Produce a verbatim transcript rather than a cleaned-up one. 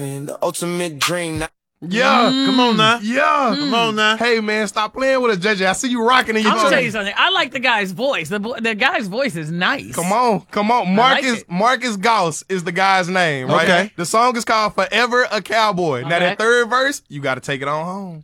The ultimate dream. Yeah. Mm. Come on now. Yeah. Come on now. Hey, man, stop playing with us, J J. I see you rocking in your I'm gonna chair. tell you something. I like the guy's voice. The bo- the guy's voice is nice. Come on, come on. I like Marcus it. Marcus Gauss is the guy's name, right? Okay. The song is called Forever a Cowboy. Now Okay. that third verse, you got to take it on home.